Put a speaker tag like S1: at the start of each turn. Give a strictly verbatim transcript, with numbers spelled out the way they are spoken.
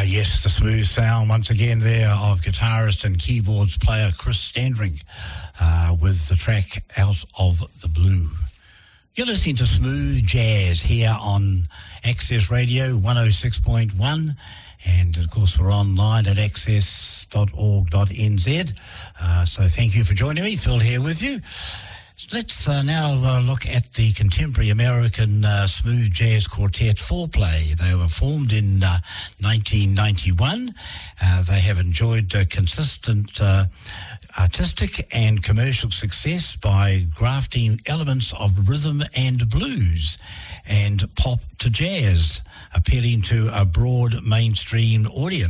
S1: Uh, yes, the smooth sound once again there of guitarist and keyboards player Chris Standring uh, with the track Out of the Blue. You're listening to Smooth Jazz here on Access Radio one oh six point one, and of course we're online at access dot org dot n z. Uh, so thank you for joining me. Phil here with you. Let's uh, now uh, look at the contemporary American uh, smooth jazz quartet Foreplay. They were formed in uh, nineteen ninety-one. Uh, they have enjoyed uh, consistent uh, artistic and commercial success by grafting elements of rhythm and blues and pop to jazz, appealing to a broad mainstream audience.